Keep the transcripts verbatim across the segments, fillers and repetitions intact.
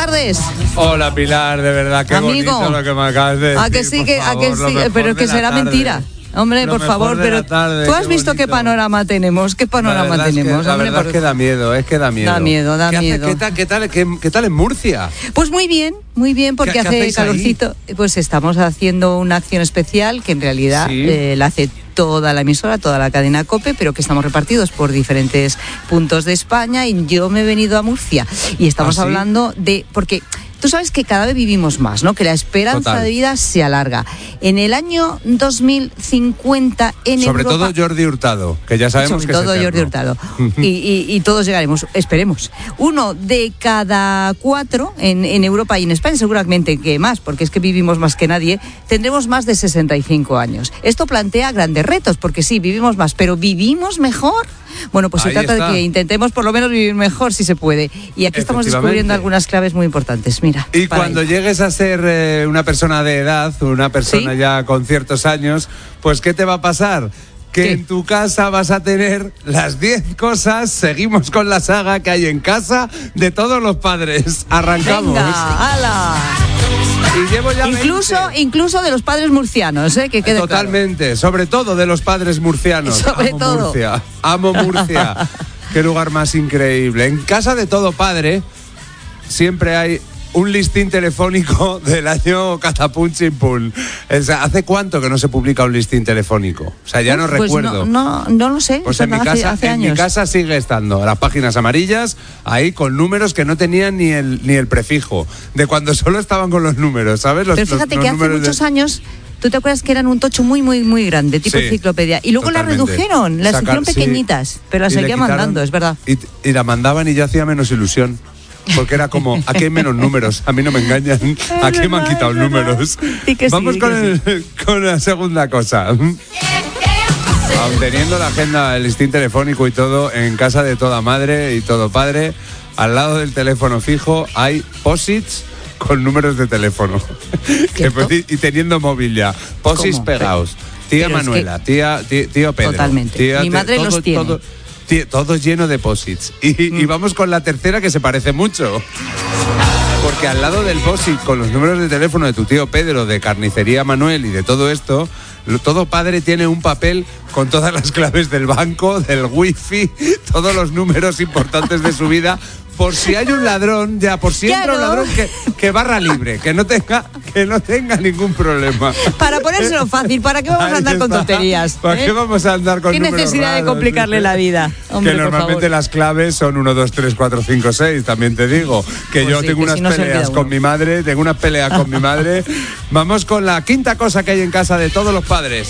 tardes. Hola, Pilar, de verdad, qué Amigo, bonito lo que me acabas de decir. A que sí, que, favor, a que sí, pero es que será tarde. mentira. Hombre, Lo por favor, pero tarde, tú has visto bonito. qué panorama tenemos, qué panorama la tenemos. Es que, la Hombre, verdad por... es que da miedo, es que da miedo. Da miedo, da ¿Qué miedo. Hace, ¿qué, tal, qué, tal, qué, ¿Qué tal en Murcia? Pues muy bien, muy bien, porque ¿Qué- qué hace hacéis calorcito. Pues estamos haciendo una acción especial que en realidad Sí. eh, la hace toda la emisora, toda la cadena COPE, pero que estamos repartidos por diferentes puntos de España y yo me he venido a Murcia y estamos ¿Ah, sí? hablando de... porque tú sabes que cada vez vivimos más, ¿no? Que la esperanza Total. de vida se alarga. En el año dos mil cincuenta en Sobre Europa... todo Jordi Hurtado, que ya sabemos Sobre que todo es Jordi eterno. Hurtado. y, y, y todos llegaremos, esperemos. Uno de cada cuatro en, en Europa y en España, seguramente que más, porque es que vivimos más que nadie, tendremos más de sesenta y cinco años. Esto plantea grandes retos, porque sí, vivimos más, pero ¿vivimos mejor? Bueno, pues se Ahí trata está. de que intentemos por lo menos vivir mejor si se puede. Y aquí estamos descubriendo Efectivamente. algunas claves muy importantes. Mira. Y para cuando ello. llegues a ser eh, una persona de edad, una persona ¿Sí? ya con ciertos años, pues ¿qué te va a pasar? Que ¿Qué? en tu casa vas a tener las diez cosas, seguimos con la saga que hay en casa de todos los padres. Arrancamos. Venga, ala. Y llevo ya Incluso, veinte. incluso de los padres murcianos, ¿eh? Que quede claro. Totalmente, sobre todo de los padres murcianos. Sobre Amo todo. Murcia, amo Murcia. Qué lugar más increíble. En casa de todo padre siempre hay un listín telefónico del año Catapum Chimpún. O sea, ¿hace cuánto que no se publica un listín telefónico? O sea, ya no Pues recuerdo. No, no, no lo sé. Pues Eso en, mi hace- casa, hace en mi años. casa sigue estando las páginas amarillas ahí con números que no tenían ni el ni el prefijo, de cuando solo estaban con los números, ¿sabes? Los, Pero fíjate los- que los hace números de- muchos años, tú te acuerdas que eran un tocho muy, muy, muy grande, tipo Sí, enciclopedia. Y luego totalmente. las redujeron, las Sacar- hicieron sí. pequeñitas, pero las Y le seguían quitaron- mandando, es verdad. Y, y la mandaban y yo hacía menos ilusión. Porque era como, aquí hay menos números, a mí no me engañan, aquí me han verdad, quitado es verdad. números. Di que sí, Vamos di con, que el- con la segunda cosa. Aun teniendo la agenda, el listín telefónico y todo, en casa de toda madre y todo padre, al lado del teléfono fijo hay posits con números de teléfono. Que, ¿Cierto? y teniendo móvil ya. Posits ¿Cómo? pegados. Tía Pero es Manuela, tía, tía- tío Pedro. Totalmente. tía- Mi madre todo- los tiene. todo- tí- todo lleno de posits. Y, Mm. y vamos con la tercera que se parece mucho. Porque al lado del posit con los números de teléfono de tu tío Pedro, de Carnicería Manuel y de todo esto, lo- todo padre tiene un papel con todas las claves del banco, del wifi, todos los números importantes de su vida, por si hay un ladrón, ya, por si entra Claro. un ladrón que, que barra libre, que no tenga, que no tenga ningún problema. Para ponérselo fácil, ¿para qué vamos a Ahí andar con está. tonterías? ¿Para eh? qué vamos a andar con ¿Qué números necesidad de raros? complicarle la vida? Hombre, que por normalmente favor. las claves son uno, dos, tres, cuatro, cinco, seis, también te digo. Que Pues yo sí, tengo que unas si no se peleas olvida con uno. mi madre, tengo unas peleas con mi madre. Vamos con la quinta cosa que hay en casa de todos los padres.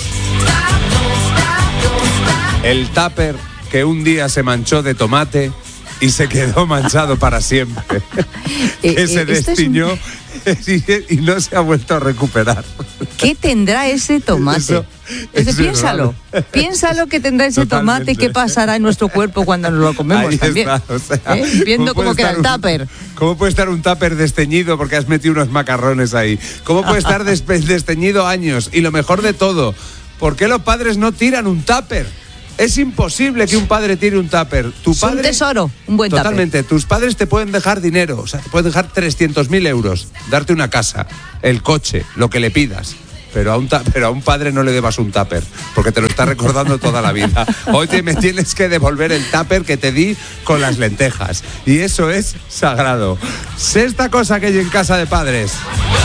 El tupper que un día se manchó de tomate y se quedó manchado para siempre. Eh, que eh, se esto es un- destiñó y, y no se ha vuelto a recuperar. ¿Qué tendrá ese tomate? Eso- Ese, eso piénsalo, es piénsalo que tendrá ese tomate, Totalmente. qué pasará en nuestro cuerpo cuando nos lo comemos Ahí también. está, o sea, ¿Eh? Viendo cómo puede queda el estar un- tupper. ¿Cómo puede estar un tupper desteñido porque has metido unos macarrones ahí? ¿Cómo puede estar despe- desteñido años? Y lo mejor de todo, ¿por qué los padres no tiran un tupper? Es imposible que un padre tire un tupper. Tu Es un padre, tesoro, un buen tupper. Totalmente. Tus padres te pueden dejar dinero, o sea, te pueden dejar trescientos mil euros, darte una casa, el coche, lo que le pidas. Pero a, un ta- pero a un padre no le debas un tupper, porque te lo está recordando toda la vida. Hoy te me tienes que devolver el tupper que te di con las lentejas. Y eso es sagrado. Sexta cosa que hay en casa de padres.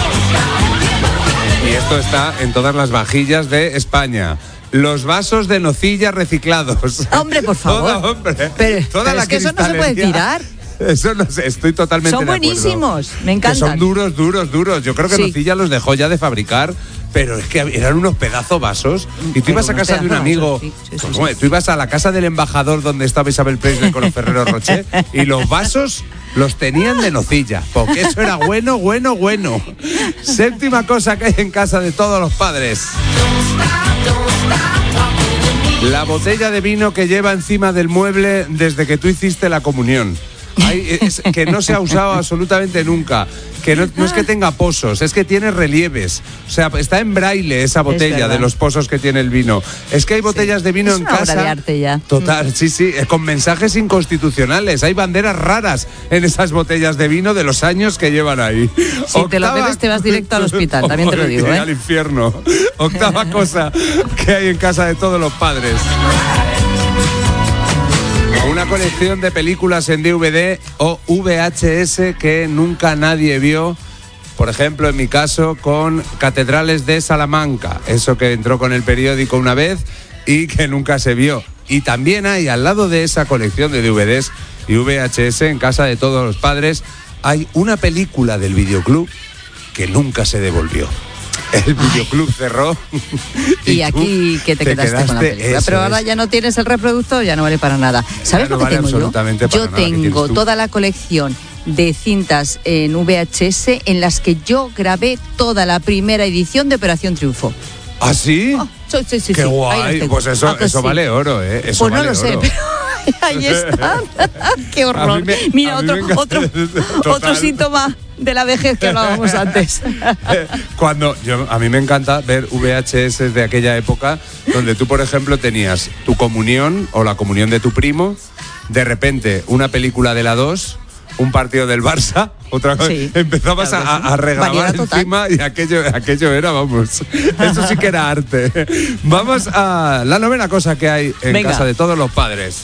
Y esto está en todas las vajillas de España. Los vasos de nocilla reciclados. Hombre, por favor. Todo, hombre. Pero- Toda pero la es que eso no se puede cristalería. tirar. Eso no sé, estoy totalmente Son de acuerdo. buenísimos, me Que son encantan. duros, duros, duros. Yo creo que Sí. Nocilla los dejó ya de fabricar, pero es que eran unos pedazos vasos. Y tú Pero ibas a unos casa de un pedazos amigo, vasos, sí, sí, sí, ¿cómo sí. es? Tú ibas a la casa del embajador donde estaba Isabel Presley con los Ferrero Rocher y los vasos los tenían de nocilla, porque eso era bueno, bueno, bueno. Séptima cosa que hay en casa de todos los padres. La botella de vino que lleva encima del mueble desde que tú hiciste la comunión. Hay, es, que no se ha usado absolutamente nunca. Que no, no es que tenga pozos, es que tiene relieves. O sea, está en braille esa botella de los pozos que tiene el vino. Es que hay botellas sí. de vino es en una casa. Obra de arte ya. Total, sí, sí, con mensajes inconstitucionales. Hay banderas raras en esas botellas de vino de los años que llevan ahí. Si Octava... te lo bebes, te vas directo al hospital, también te lo digo. ¿eh? Al infierno. Octava cosa que hay en casa de todos los padres. Una colección de películas en D V D o V H S que nunca nadie vio. Por ejemplo, en mi caso, con Catedrales de Salamanca. Eso que entró con el periódico una vez y que nunca se vio. Y también hay, al lado de esa colección de D V Ds y V H S, en casa de todos los padres, hay una película del videoclub que nunca se devolvió. El videoclub cerró. Y, y aquí que te, te quedaste, quedaste con la película. Pero ahora es. ya no tienes el reproductor, ya no vale para nada. ¿Sabes no lo que vale tengo yo? Yo tengo toda la colección de cintas en V H S en las que yo grabé toda la primera edición de Operación Triunfo. ¿Ah, sí? Oh, sí, sí, sí. Qué sí. guay. Pues eso, ah, pues eso sí. vale oro, ¿eh? Eso pues no vale lo sé, oro. pero ahí está. Qué horror. Me, Mira, otro, otro, otro síntoma de la vejez que hablábamos antes. Cuando yo, a mí me encanta ver V H S de aquella época donde tú, por ejemplo, tenías tu comunión o la comunión de tu primo, de repente una película de la dos, un partido del Barça, otra cosa, sí, empezabas claro, a, a regrabar encima y aquello, aquello era, vamos, eso sí que era arte. Vamos a la novena cosa que hay en Venga. casa de todos los padres.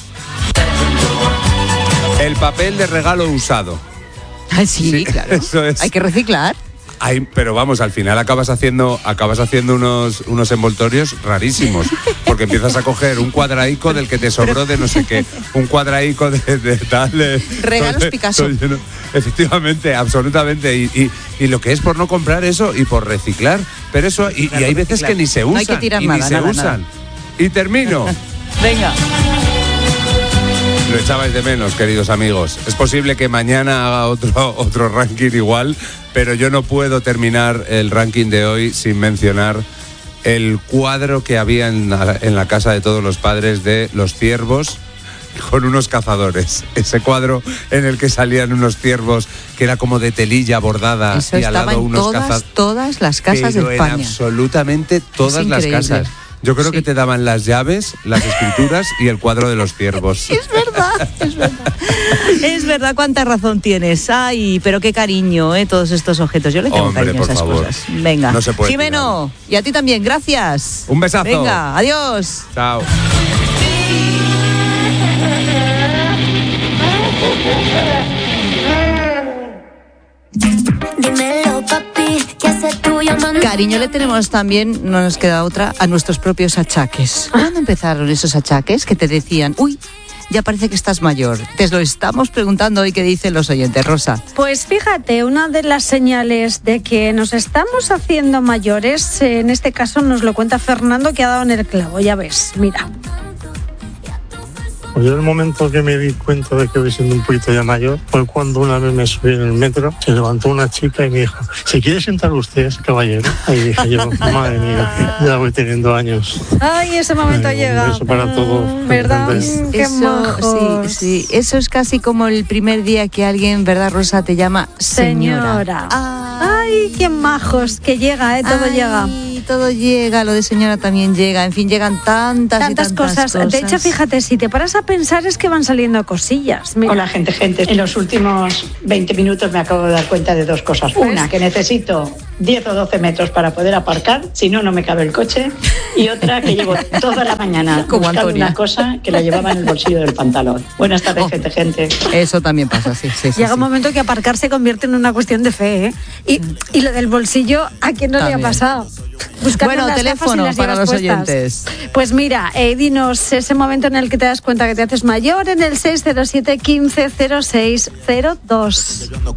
El papel de regalo usado. Ah, sí, sí, claro. Eso es. Hay que reciclar. Hay, pero vamos, al final acabas haciendo acabas haciendo unos, unos envoltorios rarísimos, porque empiezas a coger un cuadraico del que te sobró pero... de no sé qué, un cuadraico de, de tal... De, Regalos todo, Picasso. Todo lleno. Efectivamente, absolutamente. Y, y, y lo que es por no comprar eso y por reciclar. Pero eso, y, claro, y hay veces que ni se usan. No hay que tirar y nada, ni se nada, usan. Nada. Y termino. Venga. Lo echabais de menos, queridos amigos. Es posible que mañana haga otro, otro ranking igual, pero yo no puedo terminar el ranking de hoy sin mencionar el cuadro que había en la, en la casa de todos los padres de Los Ciervos con unos cazadores. Ese cuadro en el que salían unos ciervos que era como de telilla bordada. Eso y al lado unos cazadores. Todas las casas pero de España. En absolutamente todas las casas. Yo creo sí. que te daban las llaves, las escrituras y el cuadro de los ciervos. Es verdad, es verdad. Es verdad, cuánta razón tienes. Ay, pero qué cariño, ¿eh? Todos estos objetos. Yo le tengo Hombre, cariño a esas favor. cosas. Venga. No se puede Jimeno, tirar. Y a ti también, gracias. Un besazo. Venga, adiós. Chao. Dímelo, papi, ¿qué haces tú llamando? Cariño le tenemos también, no nos queda otra, a nuestros propios achaques. ¿Cuándo empezaron esos achaques que te decían, uy, ya parece que estás mayor? Te lo estamos preguntando hoy, ¿qué dicen los oyentes, Rosa? Pues fíjate, una de las señales de que nos estamos haciendo mayores, en este caso nos lo cuenta Fernando, que ha dado en el clavo, ya ves, mira. Pues yo en el momento que me di cuenta de que voy siendo un poquito ya mayor fue cuando una vez me subí en el metro, se levantó una chica y me dijo, ¿se quiere sentar usted, caballero? Ahí dije yo, madre mía, ya voy teniendo años. Ay, ese momento Ay, llega. Un beso para todos. ¿Verdad? Qué eso, majos. sí, sí, eso es casi como el primer día que alguien, ¿verdad, Rosa, te llama señora? Señora. Ay, Ay qué majos, que llega, ¿eh? Todo Ay. llega. Todo llega, lo de señora también llega, en fin, llegan tantas, tantas, y tantas cosas. cosas. De hecho, fíjate, si te paras a pensar es que van saliendo cosillas. Mira. Hola, gente, gente. En los últimos veinte minutos me acabo de dar cuenta de dos cosas. Una, que necesito diez o doce metros para poder aparcar, si no, no me cabe el coche. Y otra, que llevo toda la mañana como buscando Antonia. una cosa que la llevaba en el bolsillo del pantalón. Buenas tardes, oh, gente, gente. Eso también pasa, sí, sí, sí. Llega sí. un momento que aparcar se convierte en una cuestión de fe, ¿eh? Y, y lo del bolsillo, ¿a quién no también le ha pasado? Buscando bueno, las teléfono las para los puestas. oyentes. Pues mira, eh, dinos ese momento en el que te das cuenta que te haces mayor en el seis cero siete, quince, cero seis cero dos.